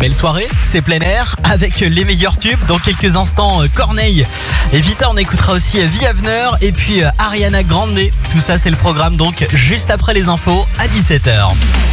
Belle soirée, c'est plein air avec les meilleurs tubes. Dans quelques instants, Corneille et Vita, on écoutera aussi Viaveneur et puis Ariana Grande. Tout ça, c'est le programme donc juste après les infos à 17h.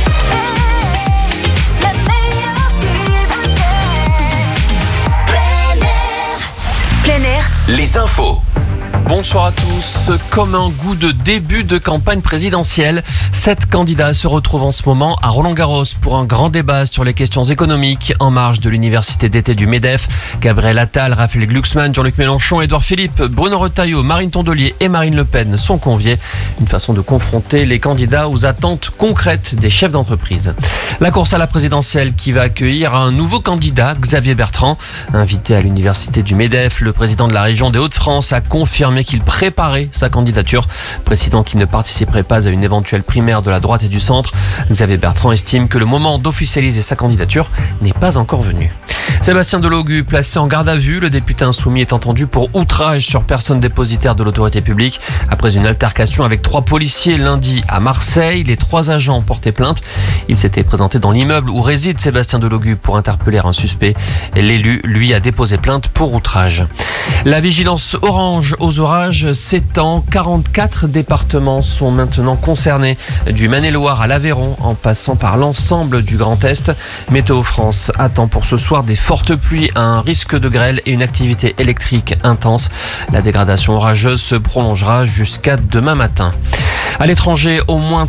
Plein air, les infos. Bonsoir à tous. Comme un goût de début de campagne présidentielle, 7 candidats se retrouvent en ce moment à Roland-Garros pour un grand débat sur les questions économiques en marge de l'université d'été du MEDEF. Gabriel Attal, Raphaël Glucksmann, Jean-Luc Mélenchon, Édouard Philippe, Bruno Retailleau, Marine Tondelier et Marine Le Pen sont conviés. Une façon de confronter les candidats aux attentes concrètes des chefs d'entreprise. La course à la présidentielle qui va accueillir un nouveau candidat, Xavier Bertrand. Invité à l'université du MEDEF, le président de la région des Hauts-de-France a confirmé qu'il préparait sa candidature, précisant qu'il ne participerait pas à une éventuelle primaire de la droite et du centre. Xavier Bertrand estime que le moment d'officialiser sa candidature n'est pas encore venu. Sébastien Delogu, placé en garde à vue, le député insoumis est entendu pour outrage sur personne dépositaire de l'autorité publique. Après une altercation avec 3 policiers lundi à Marseille, les 3 agents ont porté plainte. Il s'était présenté dans l'immeuble où réside Sébastien Delogu pour interpeller un suspect. L'élu, lui, a déposé plainte pour outrage. La vigilance orange aux orages s'étend. 44 départements sont maintenant concernés, du Maine-et-Loire à l'Aveyron, en passant par l'ensemble du Grand Est. Météo France attend pour ce soir des fortes pluies, un risque de grêle et une activité électrique intense. La dégradation orageuse se prolongera jusqu'à demain matin. À l'étranger, au moins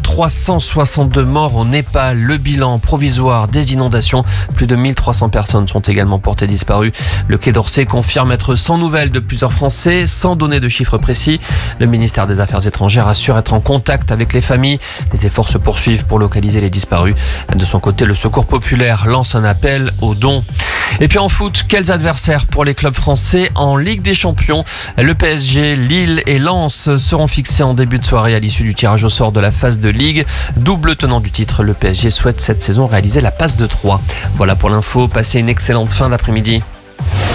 362 morts au Népal. Le bilan provisoire des inondations. Plus de 1300 personnes sont également portées disparues. Le Quai d'Orsay confirme être sans nouvelles de plusieurs Français, sans donner de chiffres précis. Le ministère des Affaires étrangères assure être en contact avec les familles. Les efforts se poursuivent pour localiser les disparus. De son côté, le Secours populaire lance un appel aux dons. Et puis en foot, quels adversaires pour les clubs français en Ligue des Champions? Le PSG, Lille et Lens seront fixés en début de soirée à l'issue du tirage au sort de la phase de Ligue. Double tenant du titre, le PSG souhaite cette saison réaliser la passe de 3. Voilà pour l'info, passez une excellente fin d'après-midi.